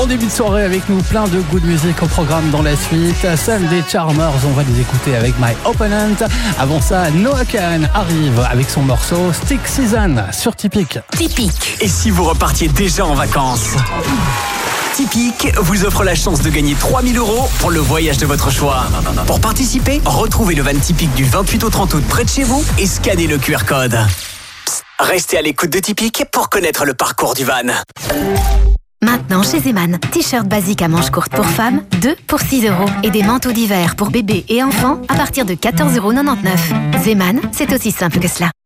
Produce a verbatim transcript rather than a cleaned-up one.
Bon début de soirée avec nous, plein de good music au programme dans la suite. Sunday Charmers, on va les écouter avec My Opponent. Avant ça, Noah Kahan arrive avec son morceau Stick Season sur Tipeee. Tipeee. Et si vous repartiez déjà en vacances? Tipeee vous offre la chance de gagner trois mille euros pour le voyage de votre choix. Pour participer, retrouvez le van Tipeee du vingt-huit au trente août près de chez vous et scannez le Q R code. Psst, restez à l'écoute de Tipeee pour connaître le parcours du van. Maintenant chez Zeman, t-shirt basique à manches courtes pour femmes, deux pour six euros. Et des manteaux d'hiver pour bébés et enfants à partir de quatorze euros quatre-vingt-dix-neuf. Zeman, c'est aussi simple que cela.